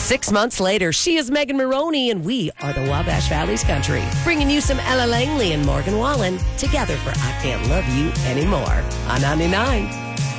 6 months later, she is Megan Maroney, and we are the Wabash Valley's Country, bringing you some Ella Langley and Morgan Wallen together for I Can't Love You Anymore on 99.